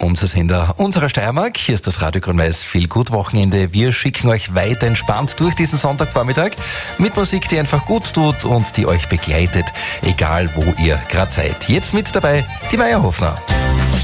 Unser Sender unserer Steiermark. Hier ist das Radio Grün-Weiß Viel Gut Wochenende. Wir schicken euch weiter entspannt durch diesen Sonntagvormittag mit Musik, die einfach gut tut und die euch begleitet, egal wo ihr gerade seid. Jetzt mit dabei die Meier Hofner.